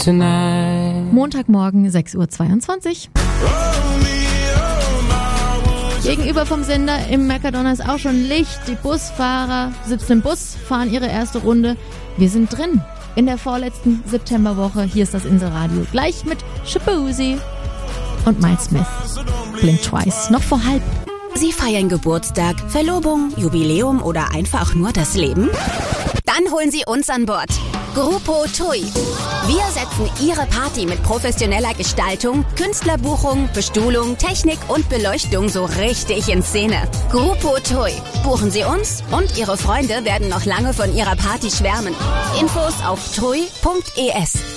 tonight. Montagmorgen 6:22 Uhr. Gegenüber vom Sender im Mercadona ist auch schon Licht. Die Busfahrer sitzen im Bus, fahren ihre erste Runde. Wir sind drin in der vorletzten Septemberwoche. Hier ist das Inselradio. Gleich mit Shaboozey und Miles Smith. Blink Twice. Noch vor halb. Sie feiern Geburtstag, Verlobung, Jubiläum oder einfach nur das Leben? Dann holen Sie uns an Bord. Grupo TUI. Wir setzen Ihre Party mit professioneller Gestaltung, Künstlerbuchung, Bestuhlung, Technik und Beleuchtung so richtig in Szene. Grupo TUI. Buchen Sie uns und Ihre Freunde werden noch lange von Ihrer Party schwärmen. Infos auf tui.es.